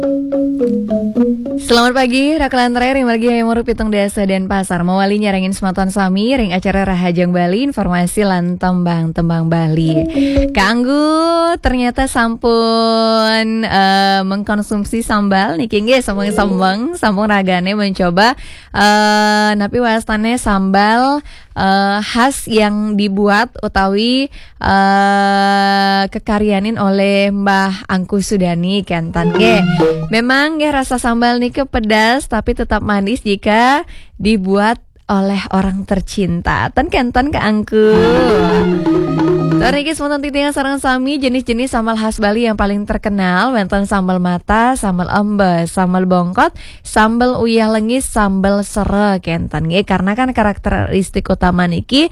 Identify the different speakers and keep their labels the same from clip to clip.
Speaker 1: Selamat pagi, Rakalan Ring lagi yang merup pitung desa dan pasar mewali nyarangin sematan sami ring acara Rahajang Bali informasi lan tembang Bali. Kanggu ternyata sampun mengkonsumsi sambal niki nggih sambung ragane mencoba napi wastane sambal khas yang dibuat utawi kekaryanin oleh Mbah Angku Sudani Kentan nggih. Memang nggih rasa sambal niki pedas tapi tetap manis jika dibuat oleh orang tercinta. Tan Kentan ke Angku. Tariki semonten titingan sareng sami jenis-jenis sambal khas Bali yang paling terkenal wonten sambal mata, sambal embes, sambal bongkot, sambal uyah lengis, sambal sere Kentan nggih karena kan karakteristik utama niki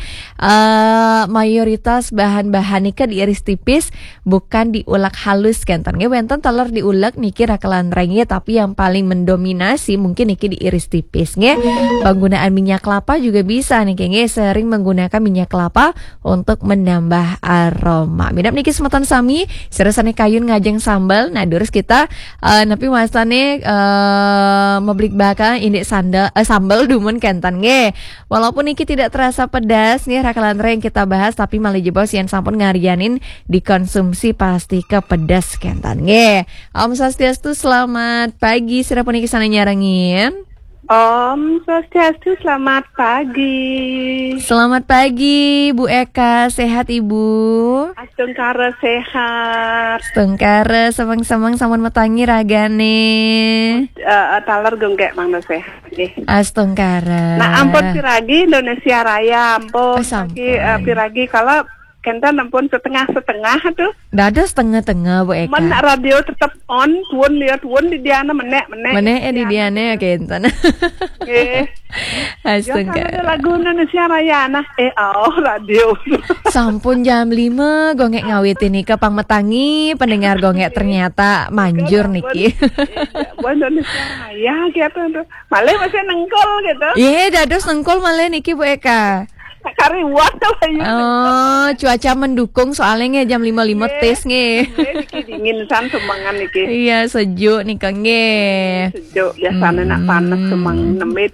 Speaker 1: mayoritas bahan-bahan niki diiris tipis bukan diulek halus Kentan nggih wonten telur diulek niki rakalan rengnya tapi yang paling mendominasi mungkin niki diiris tipis nggih. Penggunaan minyak kelapa juga bisa niki nggih sering menggunakan minyak kelapa untuk menambah aroma. Midap niki sematan sami serasane kayun ngajeng sambal. Nah, terus kita napi wasane membeli bakal indek sambal dumun Kentan nggih. Walaupun niki tidak terasa pedas nggih rakalan yang kita bahas tapi malih jebos yang sampun ngarianin dikonsumsi pasti kepedas Kentan nggih. Om Swastiastu, selamat pagi. Sirapun niki sana nyarangin.
Speaker 2: Om Swastiastu, selamat pagi.
Speaker 1: Selamat pagi, Bu Eka. Sehat, Ibu?
Speaker 2: Astungkara sehat.
Speaker 1: Astungkara samang-samang sampun metangi ragane.
Speaker 2: Taler gonggek mangga sehat nggih.
Speaker 1: Astungkara.
Speaker 2: Nah, ampun piragi Indonesia Raya, ampun. Piragi kalau Kentan ampun setengah-setengah tuh.
Speaker 1: Dada setengah-tengah Bu Eka.
Speaker 2: Men radio tetap on, tuan di diana menek.
Speaker 1: Di diana Kentan.
Speaker 2: Nggih.
Speaker 1: Astungkara.
Speaker 2: Ya kan lagu Indonesia Raya nah radio.
Speaker 1: Sampun jam 5 gongek ngawitin nika pangmetangi pendengar gongek ternyata manjur niki.
Speaker 2: Buat Indonesia Raya gitu. Malah masih nengkol gitu.
Speaker 1: Iya, dados nengkol malah niki Bu Eka.
Speaker 2: Kariwat lah.
Speaker 1: Oh, cuaca mendukung soalnya jam 5.5 tes nge.
Speaker 2: Niki dingin san semangan niki.
Speaker 1: Iya, sejuk nih nge.
Speaker 2: Sejuk biasanya nak panas semang nemit